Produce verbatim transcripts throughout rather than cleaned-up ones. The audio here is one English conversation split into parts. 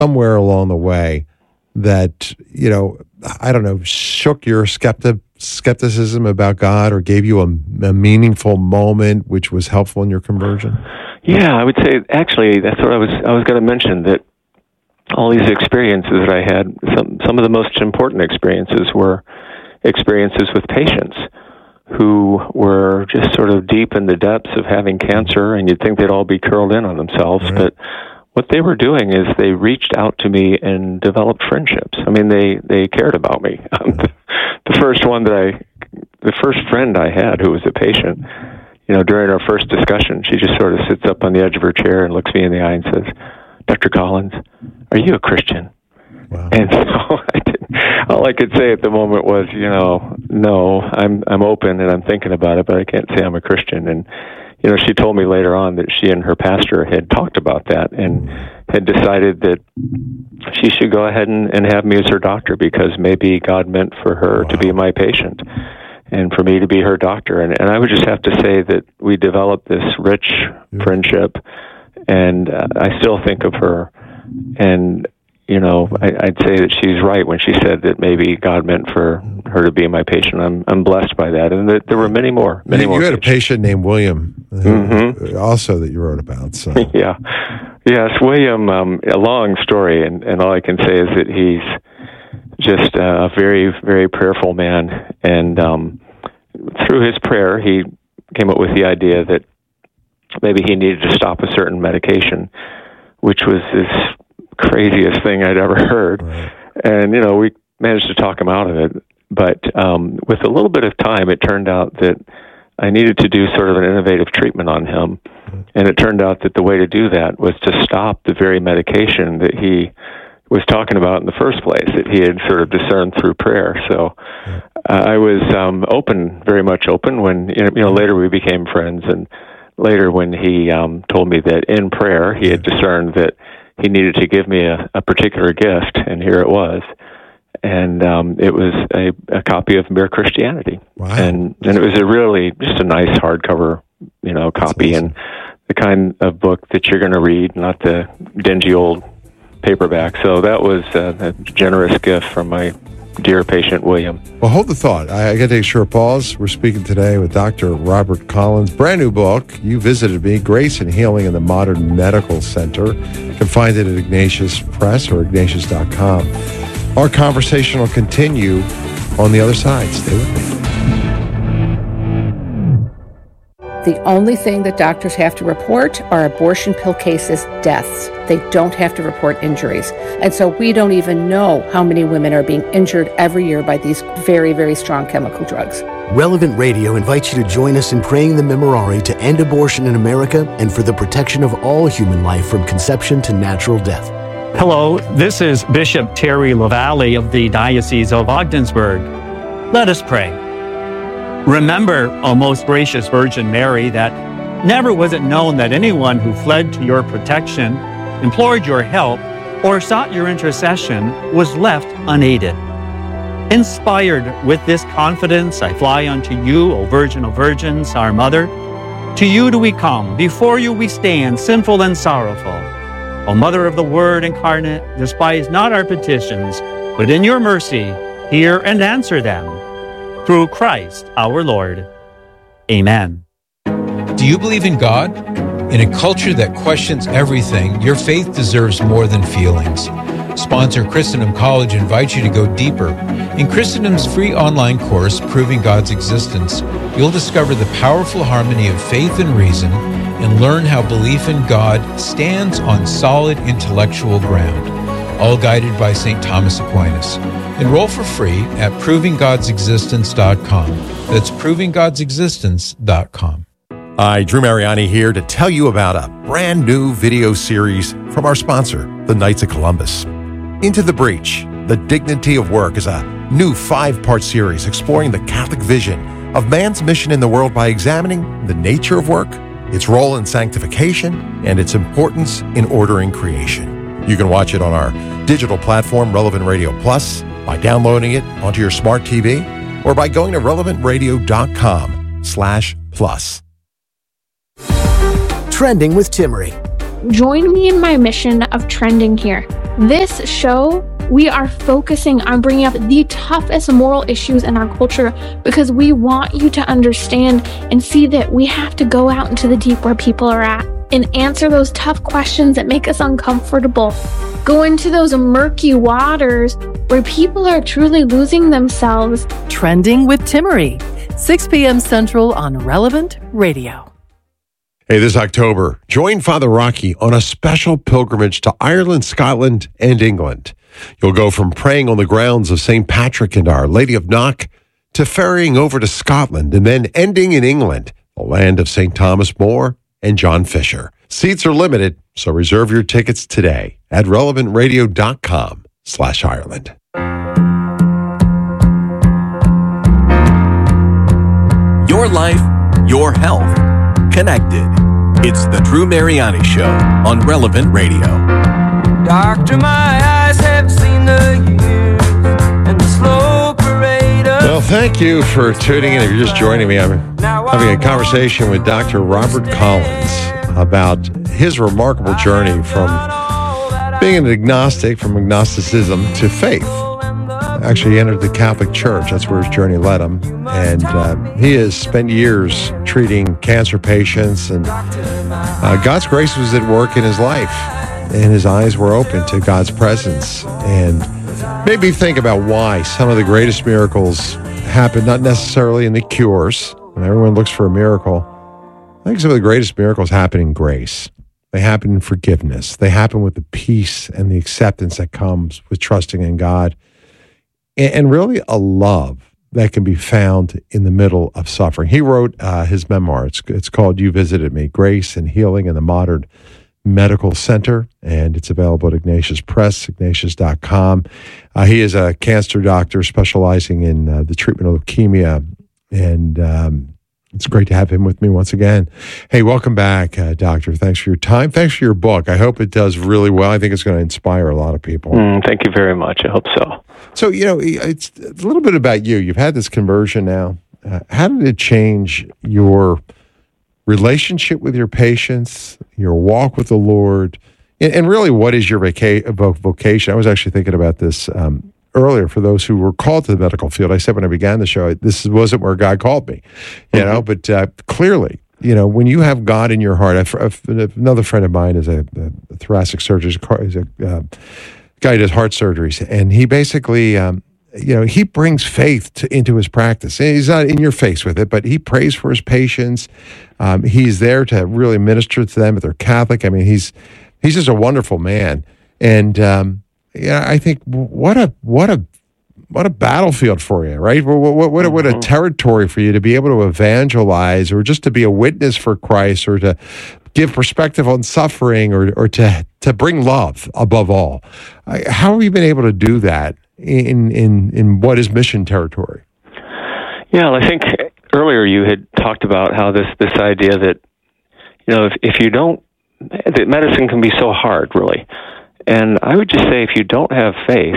somewhere along the way that, you know, I don't know, shook your skeptic, skepticism about God or gave you a, a meaningful moment which was helpful in your conversion? Yeah, I would say, actually, that's what I was I was going to mention, that all these experiences that I had, some, some of the most important experiences were experiences with patients who were just sort of deep in the depths of having cancer, and you'd think they'd all be curled in on themselves, right. But what they were doing is they reached out to me and developed friendships. I mean, they, they cared about me. The first one that I, the first friend I had who was a patient, you know, during our first discussion, she just sort of sits up on the edge of her chair and looks me in the eye and says, "Doctor Collins, are you a Christian?" Wow. And so I didn't, all I could say at the moment was, you know, no, I'm I'm open and I'm thinking about it, but I can't say I'm a Christian. And you know, she told me later on that she and her pastor had talked about that and had decided that she should go ahead and, and have me as her doctor because maybe God meant for her wow. to be my patient and for me to be her doctor. And, and I would just have to say that we developed this rich yeah. friendship, and uh, I still think of her. And you know, I, I'd say that she's right when she said that maybe God meant for her to be my patient. I'm I'm blessed by that, and that there were many more, many you, more. You had patients. a patient named William, who, mm-hmm. also that you wrote about. So yeah, yes, William. Um, a long story, and, and all I can say is that he's just a very, very prayerful man, and um, through his prayer, he came up with the idea that maybe he needed to stop a certain medication, which was this craziest thing I'd ever heard. Right. And, you know, we managed to talk him out of it. But um, with a little bit of time, it turned out that I needed to do sort of an innovative treatment on him. Mm-hmm. And it turned out that the way to do that was to stop the very medication that he was talking about in the first place, that he had sort of discerned through prayer. So uh, I was um, open, very much open, when, you know, you know, later we became friends. And later when he um, told me that in prayer he had discerned that he needed to give me a, a particular gift, and here it was. And um, it was a, a copy of Mere Christianity. Wow. And and it was a really, just a nice hardcover, you know, copy, awesome. And the kind of book that you're going to read, not the dingy old paperback. So that was a, a generous gift from my dear patient, William. Well, hold the thought. I, I got to take a short pause. We're speaking today with Doctor Robert Collins. Brand new book. You visited me, Grace and Healing in the Modern Medical Center. You can find it at Ignatius Press or ignatius dot com. Our conversation will continue on the other side. Stay with me. The only thing that doctors have to report are abortion pill cases, deaths. They don't have to report injuries. And so we don't even know how many women are being injured every year by these very, very strong chemical drugs. Relevant Radio invites you to join us in praying the Memorare to end abortion in America and for the protection of all human life from conception to natural death. Hello, this is Bishop Terry LaValle of the Diocese of Ogdensburg. Let us pray. Remember, O most gracious Virgin Mary, that never was it known that anyone who fled to your protection, implored your help, or sought your intercession was left unaided. Inspired with this confidence, I fly unto you, O Virgin of Virgins, our Mother. To you do we come, before you we stand, sinful and sorrowful. O Mother of the Word incarnate, despise not our petitions, but in your mercy hear and answer them. Through Christ our Lord. Amen. Do you believe in God? In a culture that questions everything, your faith deserves more than feelings. Sponsor Christendom College invites you to go deeper. In Christendom's free online course, Proving God's Existence, you'll discover the powerful harmony of faith and reason and learn how belief in God stands on solid intellectual ground, all guided by Saint Thomas Aquinas. Enroll for free at proving gods existence dot com. That's proving gods existence dot com. Hi, Drew Mariani here to tell you about a brand new video series from our sponsor, the Knights of Columbus. Into the Breach, The Dignity of Work is a new five-part series exploring the Catholic vision of man's mission in the world by examining the nature of work, its role in sanctification, and its importance in ordering creation. You can watch it on our digital platform, Relevant Radio Plus, by downloading it onto your smart T V, or by going to relevant radio dot com slash plus. Trending with Timmerie. Join me in my mission of trending here. This show, we are focusing on bringing up the toughest moral issues in our culture because we want you to understand and see that we have to go out into the deep where people are at and answer those tough questions that make us uncomfortable. Go into those murky waters where people are truly losing themselves. Trending with Timmerie, six p.m. Central on Relevant Radio. Hey, this October, join Father Rocky on a special pilgrimage to Ireland, Scotland, and England. You'll go from praying on the grounds of Saint Patrick and Our Lady of Knock to ferrying over to Scotland and then ending in England, the land of Saint Thomas More and John Fisher. Seats are limited, so reserve your tickets today at relevantradio.com slash Ireland. Your life, your health, connected. It's the Drew Mariani Show on Relevant Radio. Doctor, my eyes have seen the years and the slow parade of... Well, thank you for tuning in. If you're just joining me, I'm having a conversation with Doctor Robert Collins about his remarkable journey from being an agnostic, from agnosticism to faith. Actually, he entered the Catholic Church. That's where his journey led him. And uh, he has spent years treating cancer patients. And uh, God's grace was at work in his life. And his eyes were open to God's presence. And made me think about why some of the greatest miracles happen, not necessarily in the cures. When everyone looks for a miracle, I think some of the greatest miracles happen in grace. They happen in forgiveness. They happen with the peace and the acceptance that comes with trusting in God. And really a love that can be found in the middle of suffering. He wrote uh, his memoir. It's, it's called You Visited Me, Grace and Healing in the Modern Medical Center, and it's available at Ignatius Press, ignatius dot com. Uh, he is a cancer doctor specializing in uh, the treatment of leukemia, and um, it's great to have him with me once again. Hey, welcome back, uh, Doctor. Thanks for your time. Thanks for your book. I hope it does really well. I think it's going to inspire a lot of people. Mm, thank you very much. I hope so. So, you know, it's a little bit about you. You've had this conversion now. Uh, how did it change your relationship with your patients, your walk with the Lord, and, and really what is your vaca- vocation? I was actually thinking about this um, earlier for those who were called to the medical field. I said when I began the show, this wasn't where God called me, you mm-hmm. know, but uh, clearly, you know, when you have God in your heart, I've, I've, another friend of mine is a, a thoracic surgeon, is a uh, guy who does heart surgeries, and he basically, um, you know, he brings faith to, into his practice. And he's not in your face with it, but he prays for his patients. Um, he's there to really minister to them if they're Catholic. I mean, he's he's just a wonderful man. And um, yeah, I think what a what a what a battlefield for you, right? What what what, what a territory for you to be able to evangelize, or just to be a witness for Christ, or to give perspective on suffering, or or to to bring love above all. How have you been able to do that in in in what is mission territory? Yeah, well, I think earlier you had talked about how this this idea that, you know, if if you don't, that medicine can be so hard, really. And I would just say if you don't have faith,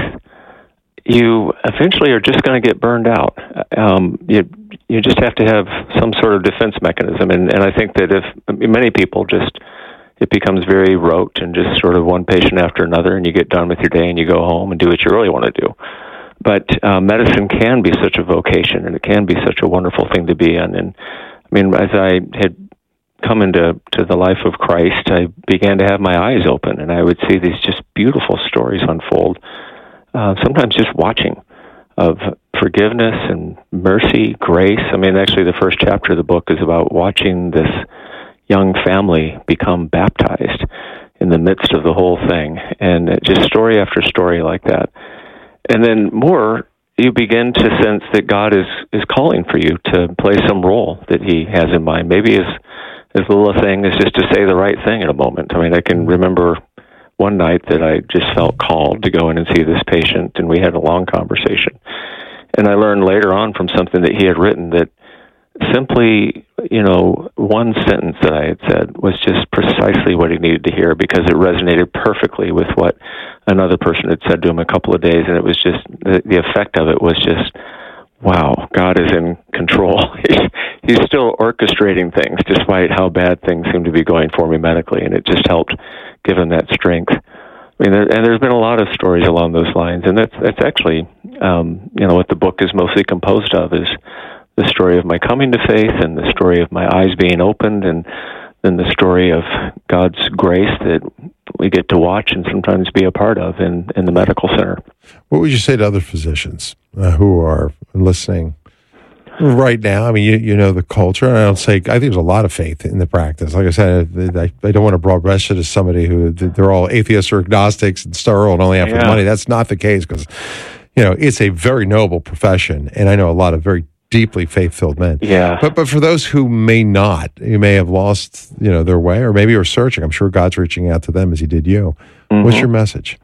you eventually are just going to get burned out. Um, you you just have to have some sort of defense mechanism, and, and I think that if many people just, it becomes very rote and just sort of one patient after another, and you get done with your day and you go home and do what you really want to do. But uh, medicine can be such a vocation, and it can be such a wonderful thing to be in. And I mean, as I had come into to the life of Christ, I began to have my eyes open, and I would see these just beautiful stories unfold. Uh, sometimes just watching of forgiveness and mercy, grace. I mean, actually, the first chapter of the book is about watching this young family become baptized in the midst of the whole thing, and just story after story like that. And then more, you begin to sense that God is, is calling for you to play some role that He has in mind. Maybe as as little a thing as just to say the right thing in a moment. I mean, I can remember one night that I just felt called to go in and see this patient, and we had a long conversation. And I learned later on from something that he had written that simply, you know, one sentence that I had said was just precisely what he needed to hear, because it resonated perfectly with what another person had said to him a couple of days, and it was just, the, the effect of it was just, wow, God is in control. He's still orchestrating things despite how bad things seem to be going for me medically, and it just helped give him that strength. mean, there, and there's been a lot of stories along those lines, and that's that's actually, um, you know, what the book is mostly composed of is the story of my coming to faith, and the story of my eyes being opened, and then the story of God's grace that we get to watch and sometimes be a part of in, in the medical center. What would you say to other physicians uh, who are listening right now? I mean, you you know the culture, and I don't say, I think there's a lot of faith in the practice. Like I said, I, I don't want to broad brush it as somebody who, they're all atheists or agnostics and sterile and only after Yeah. the money. That's not the case, because, you know, it's a very noble profession, and I know a lot of very deeply faith-filled men. Yeah. But but for those who may not, who may have lost, you know, their way, or maybe are searching, I'm sure God's reaching out to them as he did you. Mm-hmm. What's your message?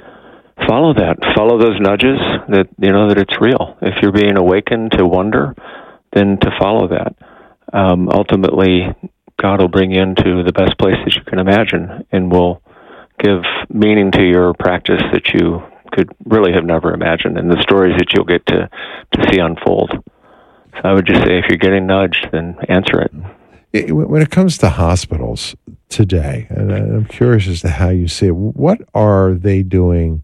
Follow that. Follow those nudges that, you know, that it's real. If you're being awakened to wonder, then to follow that. Um, ultimately, God will bring you into the best place that you can imagine, and will give meaning to your practice that you could really have never imagined, and the stories that you'll get to, to see unfold. So I would just say, if you're getting nudged, then answer it. It, when it comes to hospitals today, and I'm curious as to how you see it, what are they doing?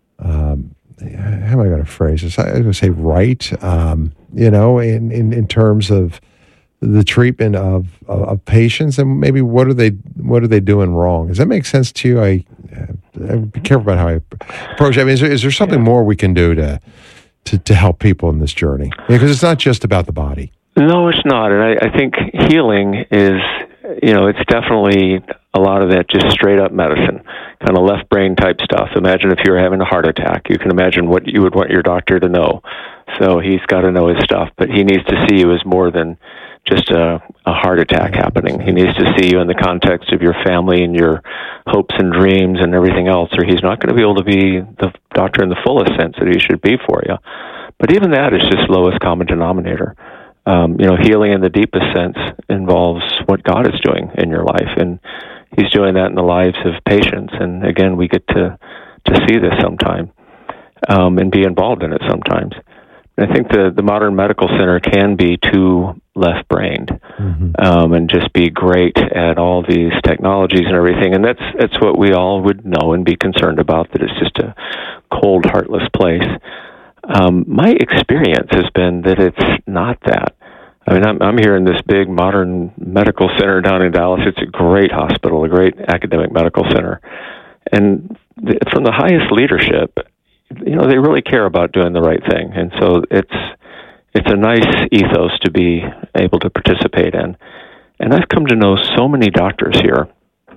Um, how am I going to phrase this? I was going to say right, um, you know, in, in, in terms of the treatment of, of of patients, and maybe what are they what are they doing wrong? Does that make sense to you? I, I be careful about how I approach it. I mean, is there, is there something more we can do to to to help people in this journey? Because it's not just about the body. No, it's not. And I, I think healing is, you know, it's definitely a lot of that just straight up medicine, kind of left brain type stuff. Imagine if you were having a heart attack. You can imagine what you would want your doctor to know. So he's got to know his stuff, but he needs to see you as more than just a, a heart attack happening. He needs to see you in the context of your family and your hopes and dreams and everything else, or he's not going to be able to be the doctor in the fullest sense that he should be for you. But even that is just lowest common denominator. Um, you know, healing in the deepest sense involves what God is doing in your life, and he's doing that in the lives of patients. And again, we get to, to see this sometime um, and be involved in it sometimes. And I think the, the modern medical center can be too left-brained mm-hmm. um, and just be great at all these technologies and everything. And that's that's what we all would know and be concerned about, that it's just a cold, heartless place. Um, my experience has been that it's not that. I mean, I'm, I'm here in this big modern medical center down in Dallas. It's a great hospital, a great academic medical center. And th- from the highest leadership, you know, they really care about doing the right thing. And so it's it's a nice ethos to be able to participate in. And I've come to know so many doctors here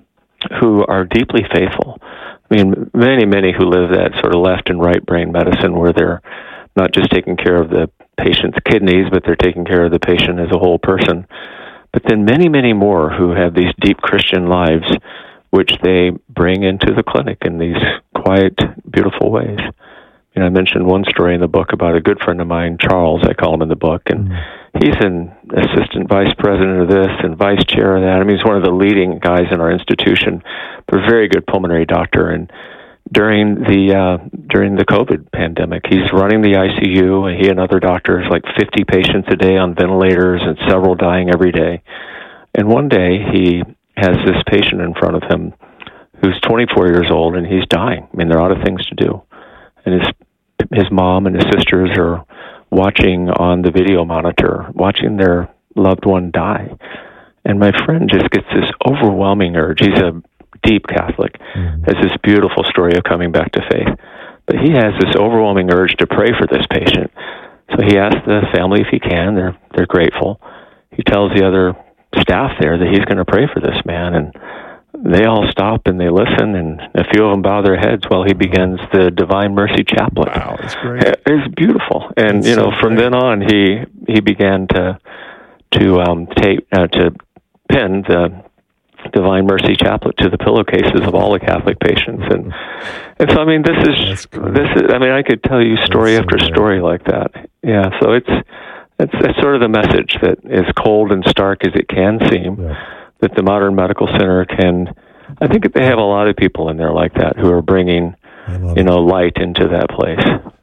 who are deeply faithful. I mean, many, many who live that sort of left and right brain medicine, where they're not just taking care of the patient's kidneys, but they're taking care of the patient as a whole person. But then many, many more who have these deep Christian lives, which they bring into the clinic in these quiet, beautiful ways. You know, I mentioned one story in the book about a good friend of mine, Charles, I call him in the book, and mm-hmm. he's an assistant vice president of this and vice chair of that. I mean, he's one of the leading guys in our institution, but a very good pulmonary doctor. And during the uh, during the COVID pandemic, he's running the I C U, and he and other doctors, like fifty patients a day on ventilators and several dying every day. And one day he has this patient in front of him who's twenty-four years old, and he's dying. I mean, there are other things to do. And his his mom and his sisters are watching on the video monitor, watching their loved one die. And my friend just gets this overwhelming urge. He's a deep Catholic, mm-hmm. has this beautiful story of coming back to faith. But he has this overwhelming urge to pray for this patient. So he asks the family if he can. They're they're grateful. He tells the other staff there that he's going to pray for this man, and they all stop and they listen, and a few of them bow their heads while he begins the Divine Mercy Chaplet. Wow, that's great. It's beautiful. And, that's you know, so from great. then on, he he began to to um, tape, uh, to pin the Divine Mercy Chaplet to the pillowcases of all the Catholic patients. And, and so, I mean, this is, this is, I mean, I could tell you story that's after so story like that. Yeah, so it's, it's, it's sort of the message that is cold and stark as it can seem, yeah. that the modern medical center can, I think they have a lot of people in there like that who are bringing, you know, light into that place.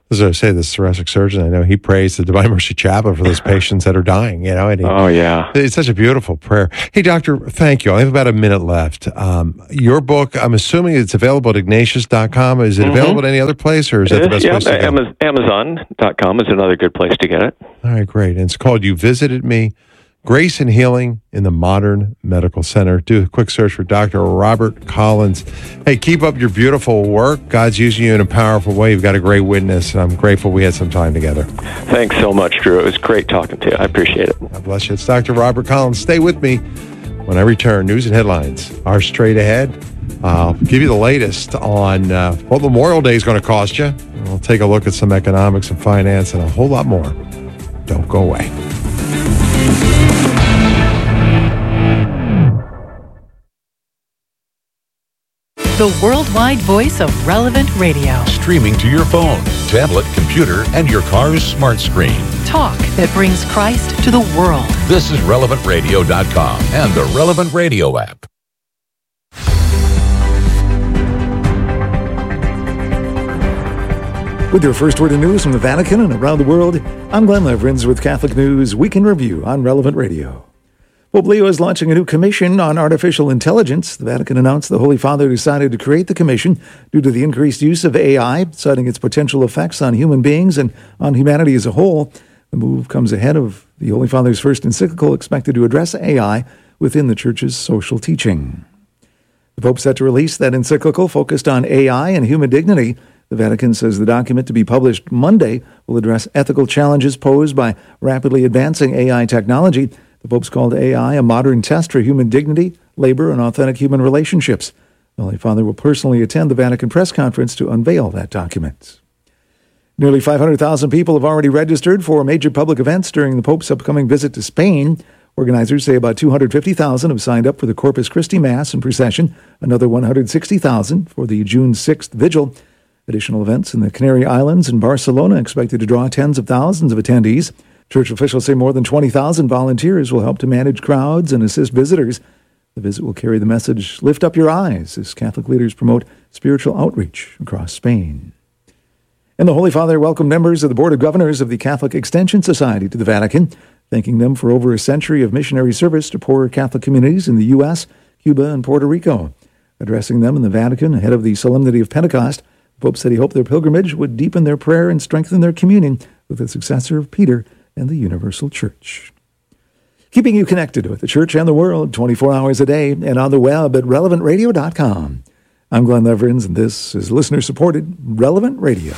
As I say, this thoracic surgeon, I know he prays the Divine Mercy Chaplet for those patients that are dying, you know. And he, oh, yeah. It's such a beautiful prayer. Hey, Doctor, thank you. I have about a minute left. Um, your book, I'm assuming it's available at ignatius dot com. Is it mm-hmm. available at any other place, or is that the best yeah, place to go? Amazon dot com is another good place to get it. All right, great. And it's called You Visited Me, Grace and Healing in the Modern Medical Center. Do a quick search for Doctor Robert Collins. Hey, keep up your beautiful work. God's using you in a powerful way. You've got a great witness, and I'm grateful we had some time together. Thanks so much, Drew. It was great talking to you. I appreciate it. God bless you. It's Doctor Robert Collins. Stay with me when I return. News and headlines are straight ahead. I'll give you the latest on uh, what Memorial Day is going to cost you. We'll take a look at some economics and finance and a whole lot more. Don't go away. The worldwide voice of Relevant Radio. Streaming to your phone, tablet, computer, and your car's smart screen. Talk that brings Christ to the world. This is relevant radio dot com and the Relevant Radio app. With your first word of news from the Vatican and around the world, I'm Glenn Leverins with Catholic News Week in Review on Relevant Radio. Pope Leo is launching a new commission on artificial intelligence. The Vatican announced the Holy Father decided to create the commission due to the increased use of A I, citing its potential effects on human beings and on humanity as a whole. The move comes ahead of the Holy Father's first encyclical expected to address A I within the Church's social teaching. The Pope set to release that encyclical focused on A I and human dignity. The Vatican says the document to be published Monday will address ethical challenges posed by rapidly advancing A I technology. The Pope's called A I a modern test for human dignity, labor, and authentic human relationships. The Holy Father will personally attend the Vatican press conference to unveil that document. Nearly five hundred thousand people have already registered for major public events during the Pope's upcoming visit to Spain. Organizers say about two hundred fifty thousand have signed up for the Corpus Christi Mass and procession, another one hundred sixty thousand for the June sixth vigil. Additional events in the Canary Islands and Barcelona expected to draw tens of thousands of attendees. Church officials say more than twenty thousand volunteers will help to manage crowds and assist visitors. The visit will carry the message, "Lift up your eyes," as Catholic leaders promote spiritual outreach across Spain. And the Holy Father welcomed members of the Board of Governors of the Catholic Extension Society to the Vatican, thanking them for over a century of missionary service to poorer Catholic communities in the U S, Cuba, and Puerto Rico. Addressing them in the Vatican ahead of the Solemnity of Pentecost, the Pope said he hoped their pilgrimage would deepen their prayer and strengthen their communion with the successor of Peter and the Universal Church. Keeping you connected with the Church and the world twenty-four hours a day and on the web at relevant radio dot com. I'm Glenn Leverins, and this is listener-supported Relevant Radio.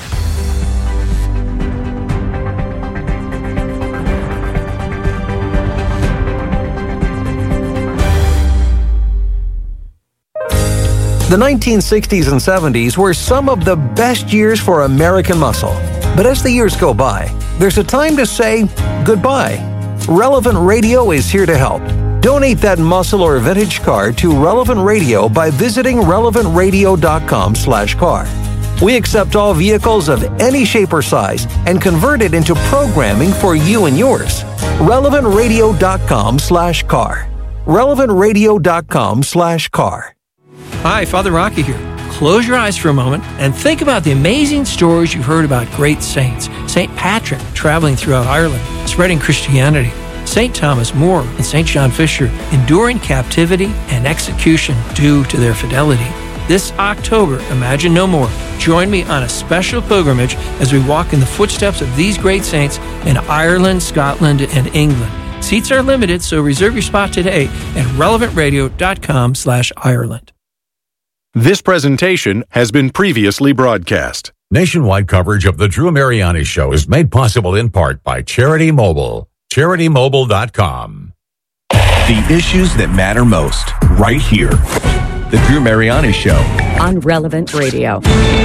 The nineteen sixties and seventies were some of the best years for American muscle. But as the years go by, there's a time to say goodbye. Relevant Radio is here to help. Donate that muscle or vintage car to Relevant Radio by visiting relevant radio dot com slash car. We accept all vehicles of any shape or size and convert it into programming for you and yours. relevant radio dot com slash car. relevant radio dot com slash car. Hi, Father Rocky here. Close your eyes for a moment and think about the amazing stories you've heard about great saints. Saint Patrick traveling throughout Ireland, spreading Christianity. Saint Thomas More and Saint John Fisher enduring captivity and execution due to their fidelity. This October, Imagine No More. Join me on a special pilgrimage as we walk in the footsteps of these great saints in Ireland, Scotland, and England. Seats are limited, so reserve your spot today at relevant radio dot com slash Ireland. This presentation has been previously broadcast. Nationwide coverage of the Drew Mariani Show is made possible in part by Charity Mobile. charity mobile dot com. The issues that matter most, right here. The Drew Mariani Show. On Relevant Radio.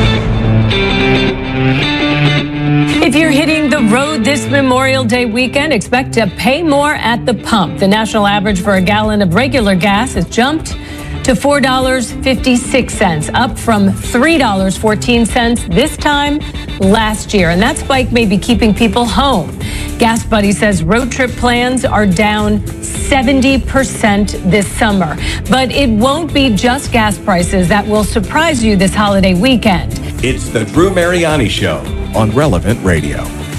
If you're hitting the road this Memorial Day weekend, expect to pay more at the pump. The national average for a gallon of regular gas has jumped to four dollars and fifty-six cents, up from three dollars and fourteen cents this time last year. And that spike may be keeping people home. Gas Buddy says road trip plans are down seventy percent this summer. But it won't be just gas prices that will surprise you this holiday weekend. It's the Drew Mariani Show on Relevant Radio.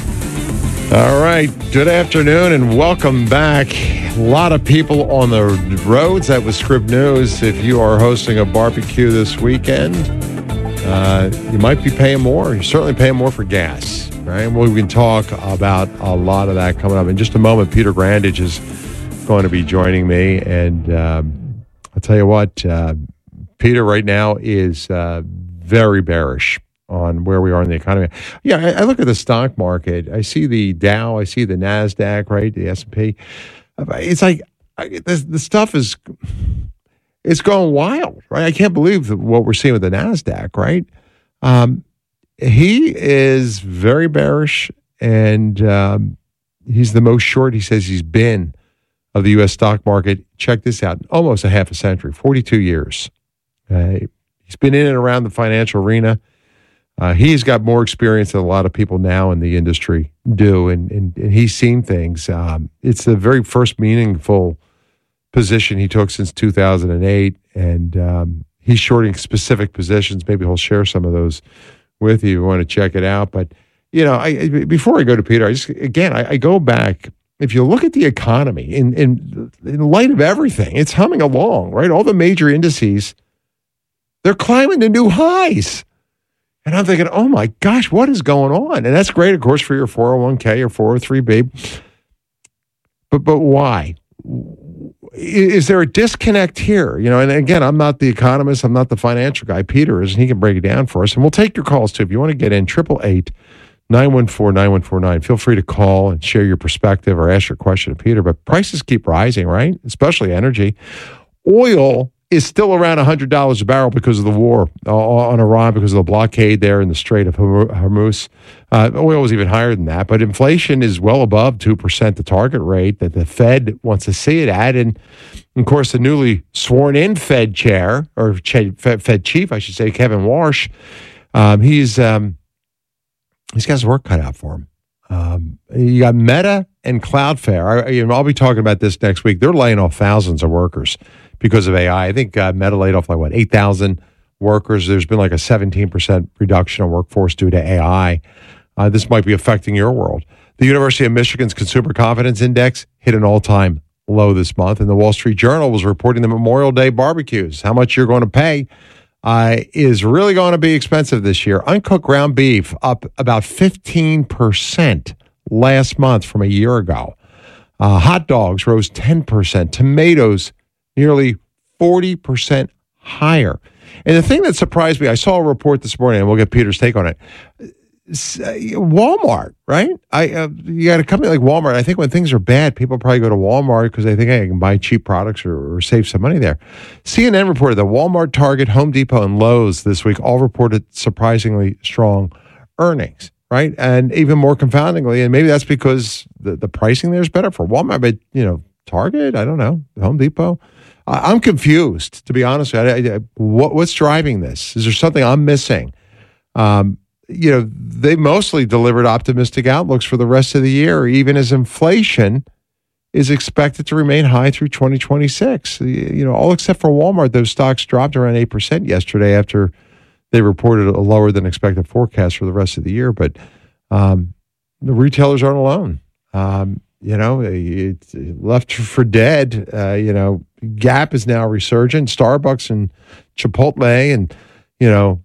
All right. Good afternoon and welcome back. A lot of people on the roads. That was Scrib News. If you are hosting a barbecue this weekend, uh, you might be paying more. You're certainly paying more for gas, right? We can talk about a lot of that coming up. In just a moment, Peter Grandage is going to be joining me. And um, I'll tell you what, uh, Peter right now is uh, very bearish on where we are in the economy. Yeah, I, I look at the stock market. I see the Dow. I see the NASDAQ, right, the S and P. It's like I, the, the stuff is it's going wild, right? I can't believe what we're seeing with the NASDAQ, right? Um, he is very bearish, and um, he's the most short he says he's been of the U S stock market. Check this out. Almost a half a century, forty-two years. Uh, he's been in and around the financial arena. Uh, he's got more experience than a lot of people now in the industry do, and, and, and he's seen things. Um, it's the very first meaningful position he took since two thousand eight, and um, he's shorting specific positions. Maybe he'll share some of those with you if you want to check it out. But, you know, I, before I go to Peter, I just, again, I, I go back. If you look at the economy, in, in, in light of everything, it's humming along, right? All the major indices, they're climbing to new highs. And I'm thinking, oh my gosh, what is going on? And that's great, of course, for your four oh one k or four oh three b. But but why? Is there a disconnect here? You know, and again, I'm not the economist, I'm not the financial guy. Peter is, and he can break it down for us. And we'll take your calls too. If you want to get in, eight eight eight, nine one four, nine one four nine. Feel free to call and share your perspective or ask your question to Peter. But prices keep rising, right? Especially energy. Oil is still around one hundred dollars a barrel because of the war on Iran, because of the blockade there in the Strait of Hormuz. Uh, oil was even higher than that, but inflation is well above two percent, the target rate that the Fed wants to see it at. And, of course, the newly sworn-in Fed chair, or Fed chief, I should say, Kevin Warsh, um, he's um, he's got his work cut out for him. Um, you got Meta and Cloudflare. I, you know, I'll be talking about this next week. They're laying off thousands of workers because of A I. I think uh, Meta laid off like, what, eight thousand workers. There's been like a seventeen percent reduction in workforce due to A I. Uh, this might be affecting your world. The University of Michigan's Consumer Confidence Index hit an all-time low this month, and the Wall Street Journal was reporting the Memorial Day barbecues, how much you're going to pay, uh, is really going to be expensive this year. Uncooked ground beef up about fifteen percent last month from a year ago. Uh, hot dogs rose ten percent. Tomatoes nearly forty percent higher. And the thing that surprised me, I saw a report this morning, and we'll get Peter's take on it. Walmart, right? I uh, you got a company like Walmart. I think when things are bad, people probably go to Walmart because they think, hey, I can buy cheap products or, or save some money there. C N N reported that Walmart, Target, Home Depot, and Lowe's this week all reported surprisingly strong earnings, right? And even more confoundingly, and maybe that's because the, the pricing there is better for Walmart, but, you know, Target, I don't know, Home Depot. I, I'm confused, to be honest with you. I, I, what, what's driving this? Is there something I'm missing? Um, you know, they mostly delivered optimistic outlooks for the rest of the year, even as inflation is expected to remain high through twenty twenty-six. You know, all except for Walmart, those stocks dropped around eight percent yesterday after they reported a lower than expected forecast for the rest of the year. But um, the retailers aren't alone. Um, you know, it's left for dead. Uh, you know, Gap is now resurgent. Starbucks and Chipotle and, you know,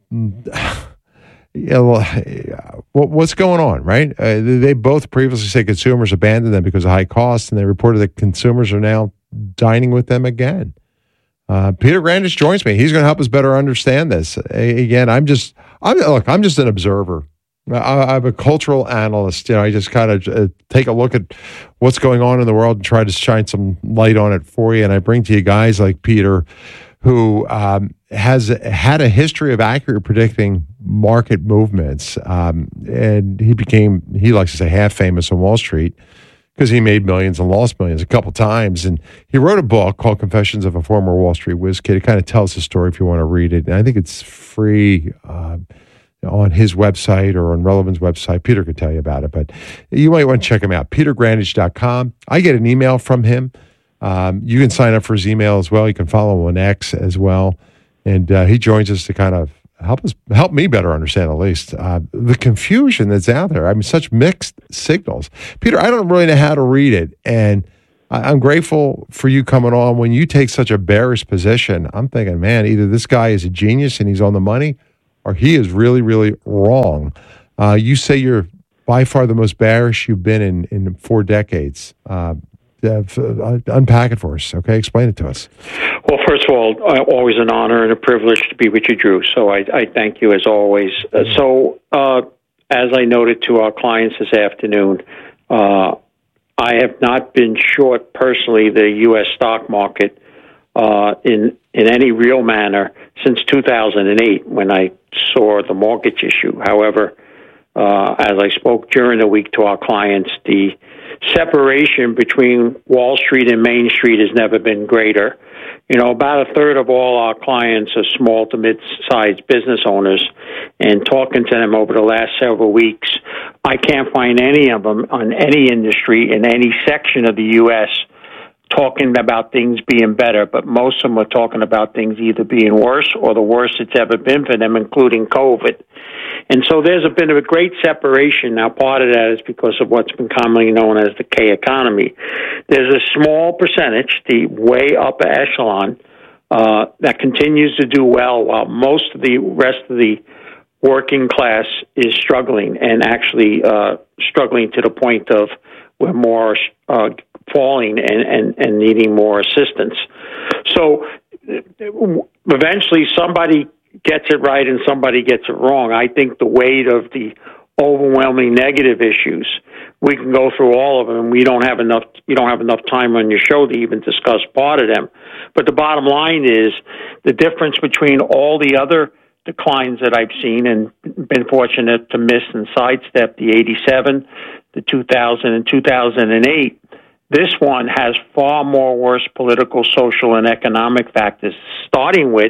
yeah, well, what's going on, right? Uh, they both previously said consumers abandoned them because of high costs, and they reported that consumers are now dining with them again. Uh, Peter Grandage joins me. He's going to help us better understand this. A- again, I'm just, I'm, look, I'm just an observer. I, I'm a cultural analyst. You know, I just kind of uh, take a look at what's going on in the world and try to shine some light on it for you. And I bring to you guys like Peter, who um, has had a history of accurately predicting market movements. Um, and he became, he likes to say, half famous on Wall Street because he made millions and lost millions a couple times. And he wrote a book called Confessions of a Former Wall Street Whiz Kid. It kind of tells the story if you want to read it. And I think it's free uh, on his website or on Relevant's website. Peter could tell you about it, but you might want to check him out, peter grandage dot com. I get an email from him. Um, you can sign up for his email as well. You can follow him on X as well. And uh, he joins us to kind of help us help me better understand at least uh, the confusion that's out there. I mean, such mixed signals. Peter, I don't really know how to read it, and I, I'm grateful for you coming on. When you take such a bearish position, I'm thinking, man, either this guy is a genius and he's on the money, or he is really, really wrong. Uh, you say you're by far the most bearish you've been in, in four decades. Uh, uh, unpack it for us, okay? Explain it to us. Well, first of all, uh, always an honor and a privilege to be with you, Drew. So I, I thank you as always. Uh, so uh, as I noted to our clients this afternoon, uh, I have not been short personally the U S stock market uh, in in any real manner since two thousand eight when I saw the mortgage issue. However, uh, as I spoke during the week to our clients, the separation between Wall Street and Main Street has never been greater. You know, about a third of all our clients are small to mid-sized business owners, and talking to them over the last several weeks, I can't find any of them on any industry in any section of the U S talking about things being better, but most of them are talking about things either being worse or the worst it's ever been for them, including COVID. And so there's a bit of a great separation. Now, part of that is because of what's been commonly known as the K economy. There's a small percentage, the way upper echelon, uh, that continues to do well, while most of the rest of the working class is struggling, and actually uh, struggling to the point of we're more uh, falling and, and, and needing more assistance. So eventually somebody gets it right and somebody gets it wrong. I think the weight of the overwhelming negative issues, we can go through all of them. We don't have enough, you don't have enough time on your show to even discuss part of them. But the bottom line is the difference between all the other declines that I've seen and been fortunate to miss and sidestep, the eighty-seven, the two thousand, and two thousand eight, this one has far more worse political, social, and economic factors, starting with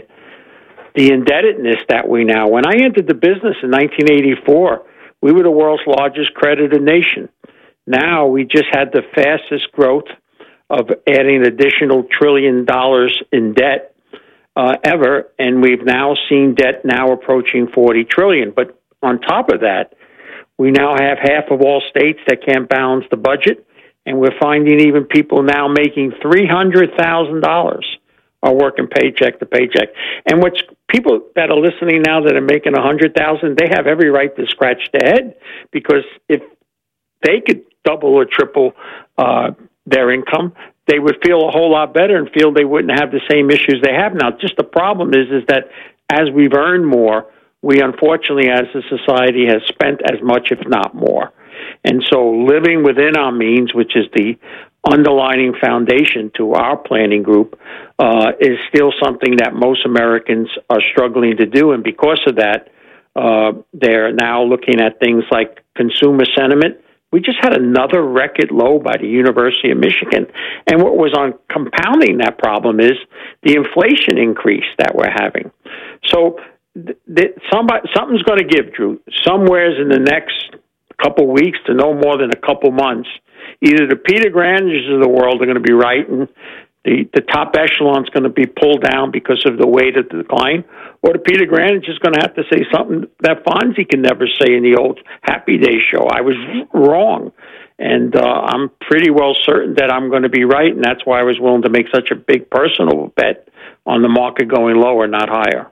the indebtedness that we now. When I entered the business in nineteen eighty-four, we were the world's largest credited nation. Now we just had the fastest growth of adding additional trillion dollars in debt uh, ever, and we've now seen debt now approaching forty trillion dollars. But on top of that, we now have half of all states that can't balance the budget, and we're finding even people now making three hundred thousand dollars are working paycheck to paycheck. And what's people that are listening now that are making one hundred thousand dollars, they have every right to scratch their head, because if they could double or triple uh, their income, they would feel a whole lot better and feel they wouldn't have the same issues they have now. Just the problem is, is that as we've earned more, we unfortunately as a society has spent as much, if not more. And so living within our means, which is the underlying foundation to our planning group, uh, is still something that most Americans are struggling to do. And because of that, uh, they're now looking at things like consumer sentiment. We just had another record low by the University of Michigan. And what was on compounding that problem is the inflation increase that we're having. So th- th- somebody, something's going to give, Drew. Somewheres in the next couple weeks to no more than a couple months, either the Peter Granders of the world are going to be right and the, the top echelon is going to be pulled down because of the weight of the decline, or the Peter Granders is going to have to say something that Fonzie can never say in the old Happy Days show. I was wrong, and uh, I'm pretty well certain that I'm going to be right, and that's why I was willing to make such a big personal bet on the market going lower, not higher.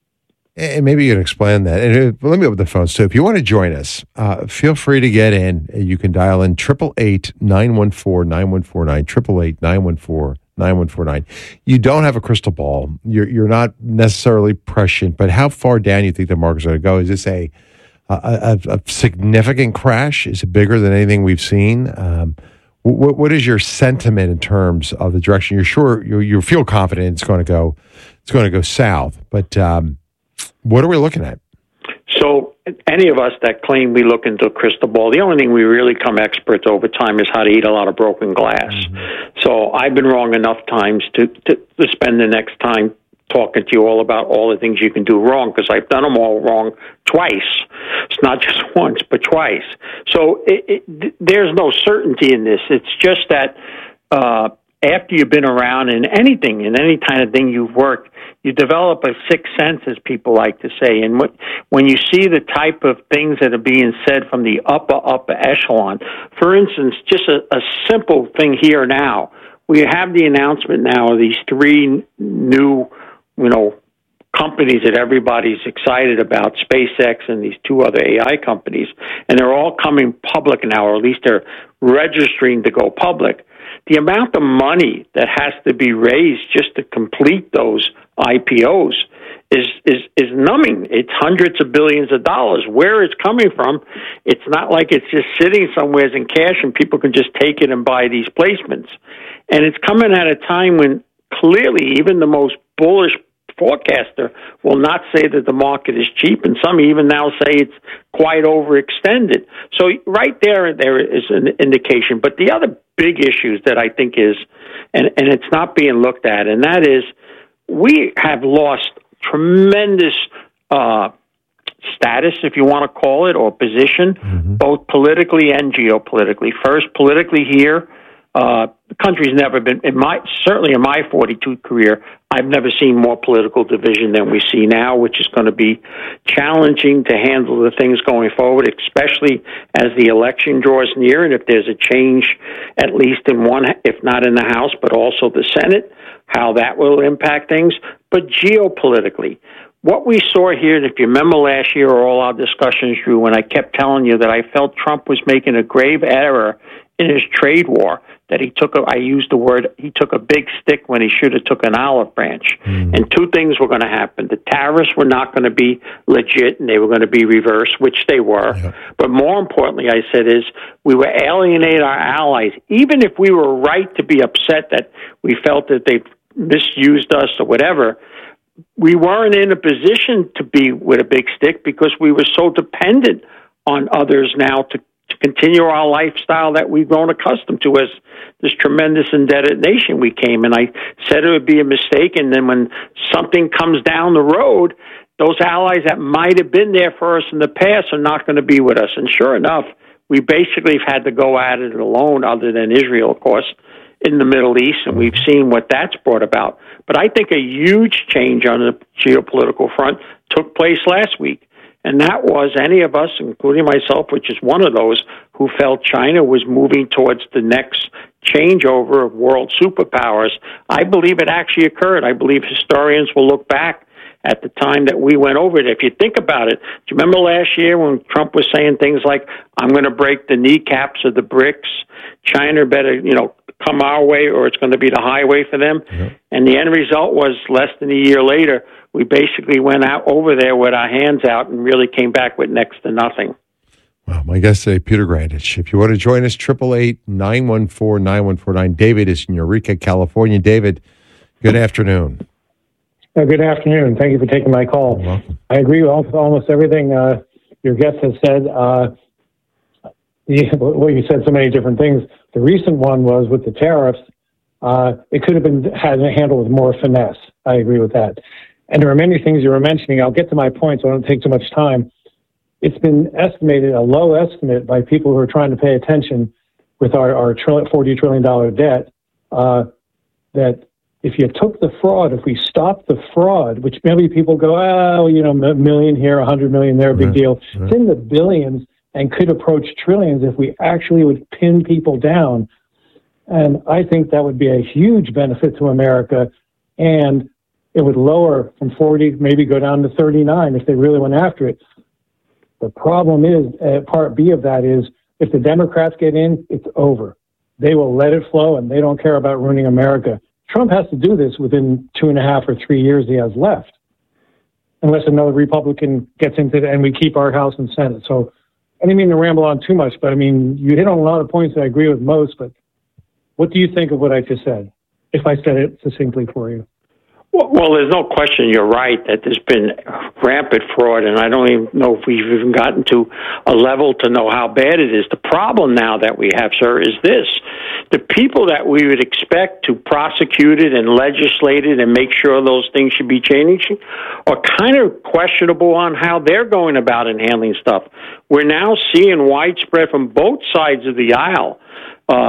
And maybe you can explain that. And let me open the phones, too. If you want to join us, uh, feel free to get in. You can dial in eight eight eight, nine one four, nine one four nine, eight eight eight, nine one four, nine one four nine. You don't have a crystal ball. You're you're not necessarily prescient, but how far down do you think the market's going to go? Is this a, a, a significant crash? Is it bigger than anything we've seen? Um, what, what is your sentiment in terms of the direction? You're sure, you, you feel confident it's going to go, it's going to go south, but um, what are we looking at? So any of us that claim we look into a crystal ball, the only thing we really become experts over time is how to eat a lot of broken glass. Mm-hmm. So I've been wrong enough times to, to, to spend the next time talking to you all about all the things you can do wrong, because I've done them all wrong twice. It's not just once, but twice. So it, it, there's no certainty in this. It's just that uh, after you've been around in anything, in any kind of thing you've worked, you develop a sixth sense, as people like to say. And when you see the type of things that are being said from the upper, upper echelon, for instance, just a, a simple thing here now, we have the announcement now of these three new, you know, companies that everybody's excited about, SpaceX and these two other A I companies, and they're all coming public now, or at least they're registering to go public. The amount of money that has to be raised just to complete those I P Os is is is numbing. It's hundreds of billions of dollars. Where it's coming from, it's not like it's just sitting somewhere in cash and people can just take it and buy these placements. And it's coming at a time when clearly even the most bullish forecaster will not say that the market is cheap, and some even now say it's quite overextended. So right there, there is an indication. But the other big issues that I think is, and, and it's not being looked at, and that is we have lost tremendous uh, status, if you want to call it, or position, mm-hmm. both politically and geopolitically. First, politically here, Uh, the country's never been, in my, certainly in my forty-two career, I've never seen more political division than we see now, which is going to be challenging to handle the things going forward, especially as the election draws near, and if there's a change, at least in one, if not in the House, but also the Senate, how that will impact things. But geopolitically, what we saw here, and if you remember last year, all our discussions, Drew, when I kept telling you that I felt Trump was making a grave error in his trade war, that he took a, I used the word, he took a big stick when he should have took an olive branch. Mm. And two things were going to happen. The tariffs were not going to be legit, and they were going to be reversed, which they were. Yeah. But more importantly, I said, is we would alienate our allies. Even if we were right to be upset that we felt that they misused us or whatever, we weren't in a position to be with a big stick because we were so dependent on others now to to continue our lifestyle that we've grown accustomed to as this tremendous indebted nation we came. And I said it would be a mistake, and then when something comes down the road, those allies that might have been there for us in the past are not going to be with us. And sure enough, we basically have had to go at it alone, other than Israel, of course, in the Middle East, and we've seen what that's brought about. But I think a huge change on the geopolitical front took place last week. And that was any of us, including myself, which is one of those, who felt China was moving towards the next changeover of world superpowers. I believe it actually occurred. I believe historians will look back at the time that we went over it. If you think about it, do you remember last year when Trump was saying things like, I'm going to break the kneecaps of the BRICS, China better, you know, come our way or it's going to be the highway for them? Mm-hmm. And the end result was less than a year later, we basically went out over there with our hands out and really came back with next to nothing. Well, my guest today, Peter Grandich. If you want to join us, eight eight eight, nine one four, nine one four nine. David is in Eureka, California. David, good afternoon. Uh, good afternoon. Thank you for taking my call. You're welcome. I agree with almost everything uh, your guest has said. Uh, the, well, you said so many different things. The recent one was with the tariffs. Uh, it could have been had handled with more finesse. I agree with that. And there are many things you were mentioning. I'll get to my point so I don't take too much time. It's been estimated, a low estimate by people who are trying to pay attention with our, our forty trillion dollars debt, uh, that if you took the fraud, if we stopped the fraud, which maybe people go, oh, you know, a million here, a hundred million there, big right, deal. Right. It's in the billions and could approach trillions if we actually would pin people down. And I think that would be a huge benefit to America, and it would lower from forty, maybe go down to thirty-nine if they really went after it. The problem is, uh, part B of that is, if the Democrats get in, it's over. They will let it flow, and they don't care about ruining America. Trump has to do this within two and a half or three years he has left, unless another Republican gets into it and we keep our House and Senate. So I didn't mean to ramble on too much, but I mean, you hit on a lot of points that I agree with most, but what do you think of what I just said, if I said it succinctly for you? Well, well, there's no question you're right that there's been rampant fraud, and I don't even know if we've even gotten to a level to know how bad it is. The problem now that we have, sir, is this. The people that we would expect to prosecute it and legislate it and make sure those things should be changing are kind of questionable on how they're going about and handling stuff. We're now seeing widespread from both sides of the aisle uh,